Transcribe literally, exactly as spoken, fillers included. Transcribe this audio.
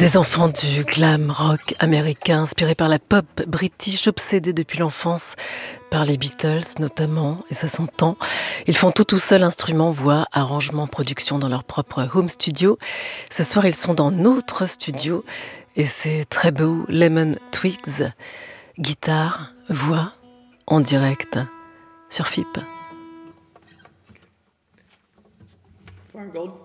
Des enfants du glam rock américain, inspirés par la pop british, obsédés depuis l'enfance par les Beatles notamment, et ça s'entend. Ils font tout tout seuls, instruments, voix, arrangements, production dans leur propre home studio. Ce soir, ils sont dans notre studio et c'est très beau. Lemon Twigs, guitare, voix, en direct sur F I P. Fire Gold.